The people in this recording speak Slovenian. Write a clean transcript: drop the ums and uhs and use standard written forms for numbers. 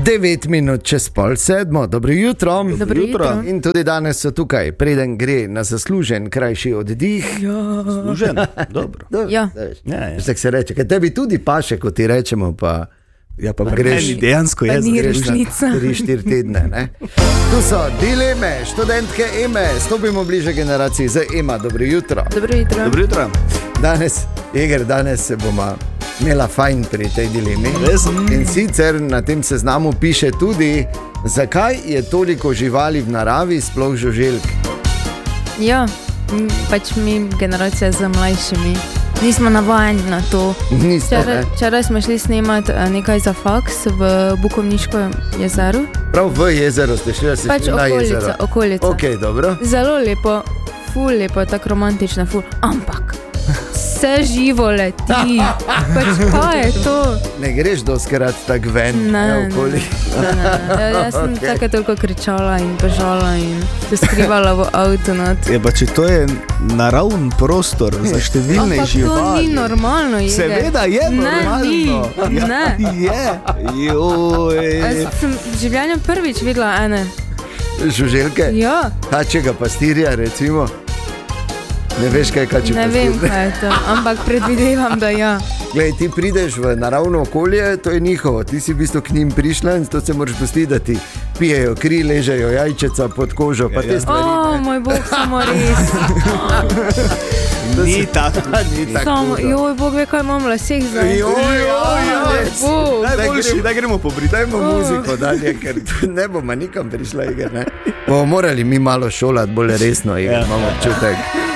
9 minut čez 6:30, dobro jutro. Dobro jutro. In tudi danes so tukaj, preden gre na zaslužen krajši oddih. Ja. Služen, dobro. Ja. Tako se reče, ker tebi tudi paše, ko ti rečemo, pa Ja, pa greš, meni dejansko Pa jaz ni greš. resnica. 3-4 tedne. Ne? Tu so dileme, študentke Eme, stopimo bliže generaciji z Ema, dobro jutro. Dobro jutro. Dobro jutro. Danes se bomo imela fajn pri tej dilemi. Res? In sicer na tem seznamu piše tudi, zakaj je toliko živali v naravi, sploh žuželk. Ja, pač mi generacija z mlajšimi. Nismo navajeni na to. Včeraj smo šli snemati nekaj za faks v Bukovniško jezero. Prav v jezero ste šli, da ste Pač šli na jezero. okolica. Ok, dobro. Zelo lepo, ful lepo, tako romantično, ful. Ampak vse živo leti. Pač kaj je to? Ne greš doskrat tak ven, Ne, okoli. ne. Jaz sem Ok. tako toliko kričala in bežala in se skrivala v avtu. Je pa če to je naravn prostor za številne Ampak to živali. ni normalno. Igor. Seveda je normalno. Ne, ni. Ja, Ne. je. Joj. Jaz sem v življenju prvič videla ene. Žuželke? Ja, Kačjega pastirja, recimo. Ne veš, kaj je kačji ne pastir? vem, kaj je to, ampak predvidevam, da ja. Glej, ti prideš v naravno okolje, to je njihovo, ti si v bistvu k njim prišla in to se moraš pustiti, da ti pijejo kri, ležejo jajčeca pod kožo, pa te stvari. O, moj bog, samo res. Ni tako. Ni tako Samo, hudo. joj, bog ve, kaj imam v laseh zdaj. Joj, Bog. Najboljši, da gremo pobriti. Dajmo muziko dalje, ker tu ne bomo nikam prišla, Igor, ne? Bomo morali mi malo šolati bolj resno, Igor, Ja. imamo občutek.